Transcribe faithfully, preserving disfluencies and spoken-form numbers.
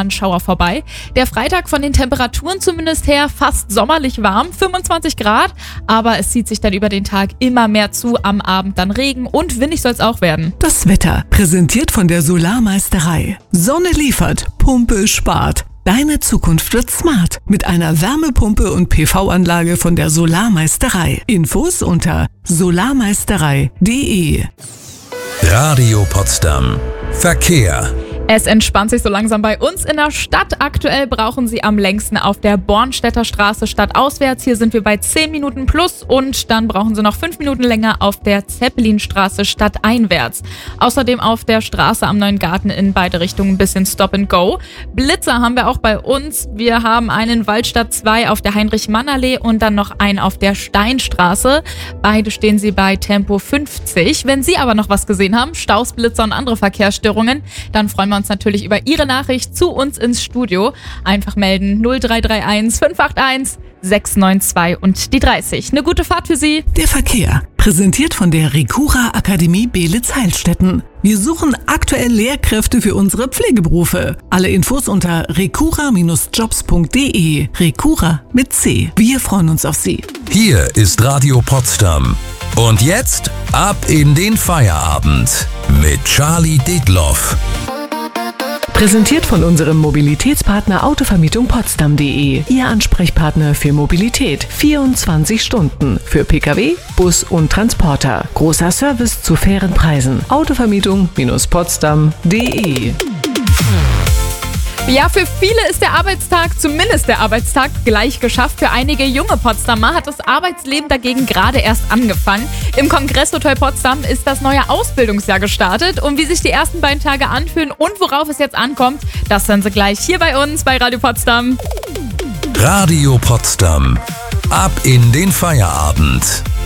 mal ein Schauer vorbei. Der Freitag von den Temperaturen zumindest her fast sommerlich warm, fünfundzwanzig Grad, aber es zieht sich dann über den Tag immer mehr zu, am Abend dann Regen und windig soll es auch werden. Das Wetter, präsentiert von der Solarmeisterei. Sonne liefert, Pumpe spart. Deine Zukunft wird smart mit einer Wärmepumpe und P V-Anlage von der Solarmeisterei. Infos unter solarmeisterei punkt de. Radio Potsdam. Verkehr. Es entspannt sich so langsam bei uns in der Stadt. Aktuell brauchen Sie am längsten auf der Bornstedter Straße stadtauswärts. Hier sind wir bei zehn Minuten plus und dann brauchen Sie noch fünf Minuten länger auf der Zeppelinstraße stadteinwärts. Außerdem auf der Straße am Neuen Garten in beide Richtungen ein bisschen Stop and Go. Blitzer haben wir auch bei uns. Wir haben einen Waldstadt zwei auf der Heinrich-Mann-Allee und dann noch einen auf der Steinstraße. Beide stehen Sie bei Tempo fünfzig. Wenn Sie aber noch was gesehen haben, Staus, Blitzer und andere Verkehrsstörungen, dann freuen wir uns natürlich über Ihre Nachricht zu uns ins Studio. Einfach melden null drei drei eins fünf acht eins sechs neun zwei und die dreißig. Eine gute Fahrt für Sie. Der Verkehr, präsentiert von der Recura Akademie Beelitz-Heilstätten. Wir suchen aktuell Lehrkräfte für unsere Pflegeberufe. Alle Infos unter recura Bindestrich jobs punkt de. Recura mit C. Wir freuen uns auf Sie. Hier ist Radio Potsdam. Und jetzt ab in den Feierabend mit Charlie Detloff. Präsentiert von unserem Mobilitätspartner Autovermietung Potsdam punkt de. Ihr Ansprechpartner für Mobilität. vierundzwanzig Stunden. Für Pkw, Bus und Transporter. Großer Service zu fairen Preisen. Autovermietung Potsdam punkt de. Ja, für viele ist der Arbeitstag, zumindest der Arbeitstag, gleich geschafft. Für einige junge Potsdamer hat das Arbeitsleben dagegen gerade erst angefangen. Im Kongresshotel Potsdam ist das neue Ausbildungsjahr gestartet. Und wie sich die ersten beiden Tage anfühlen und worauf es jetzt ankommt, das hören Sie gleich hier bei uns bei Radio Potsdam. Radio Potsdam. Ab in den Feierabend.